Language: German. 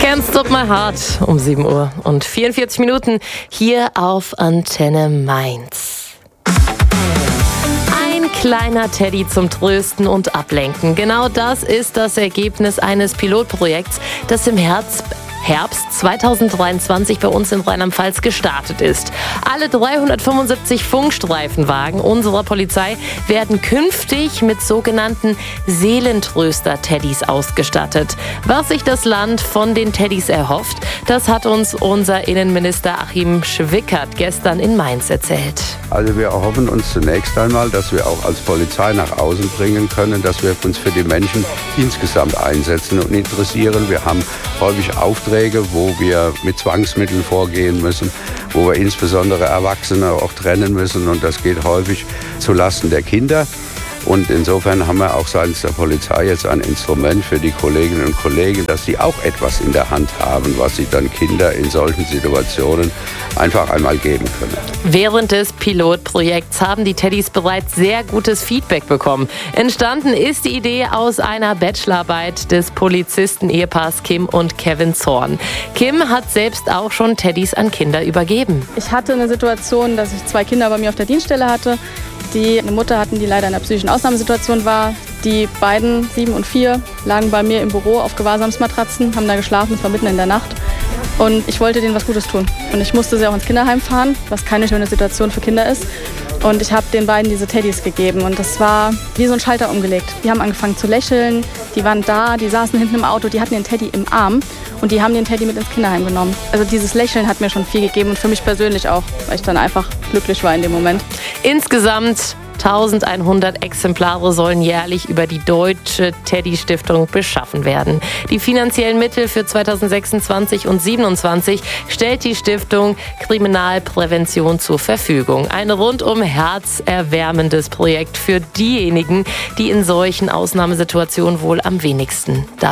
Can't Stop My Heart um 7 Uhr und 44 Minuten hier auf Antenne Mainz. Ein kleiner Teddy zum Trösten und Ablenken. Genau das ist das Ergebnis eines Pilotprojekts, das im Herbst 2023 bei uns in Rheinland-Pfalz gestartet ist. Alle 375 Funkstreifenwagen unserer Polizei werden künftig mit sogenannten Seelentröster-Teddys ausgestattet. Was sich das Land von den Teddys erhofft, das hat uns unser Innenminister Achim Schwickert gestern in Mainz erzählt. Also wir erhoffen uns zunächst einmal, dass wir auch als Polizei nach außen bringen können, dass wir uns für die Menschen insgesamt einsetzen und interessieren. Wir haben häufig Aufträge, wo wir mit Zwangsmitteln vorgehen müssen, wo wir insbesondere Erwachsene auch trennen müssen, und das geht häufig zulasten der Kinder. Und insofern haben wir auch seitens der Polizei jetzt ein Instrument für die Kolleginnen und Kollegen, dass sie auch etwas in der Hand haben, was sie dann Kinder in solchen Situationen einfach einmal geben können. Während des Pilotprojekts haben die Teddys bereits sehr gutes Feedback bekommen. Entstanden ist die Idee aus einer Bachelorarbeit des Polizisten-Ehepaars Kim und Kevin Zorn. Kim hat selbst auch schon Teddys an Kinder übergeben. Ich hatte eine Situation, dass ich 2 Kinder bei mir auf der Dienststelle hatte, die eine Mutter hatten, die leider in einer psychischen Ausnahmesituation war. Die beiden, 7 und 4, lagen bei mir im Büro auf Gewahrsamsmatratzen, haben da geschlafen, es war mitten in der Nacht. Und ich wollte denen was Gutes tun. Und ich musste sie auch ins Kinderheim fahren, was keine schöne Situation für Kinder ist. Und ich habe den beiden diese Teddys gegeben. Und das war wie so ein Schalter umgelegt. Die haben angefangen zu lächeln, die waren da, die saßen hinten im Auto, die hatten den Teddy im Arm. Und die haben den Teddy mit ins Kinderheim genommen. Also dieses Lächeln hat mir schon viel gegeben und für mich persönlich auch, weil ich dann einfach glücklich war in dem Moment. Insgesamt 1100 Exemplare sollen jährlich über die Deutsche Teddy-Stiftung beschaffen werden. Die finanziellen Mittel für 2026 und 2027 stellt die Stiftung Kriminalprävention zur Verfügung. Ein rundum herzerwärmendes Projekt für diejenigen, die in solchen Ausnahmesituationen wohl am wenigsten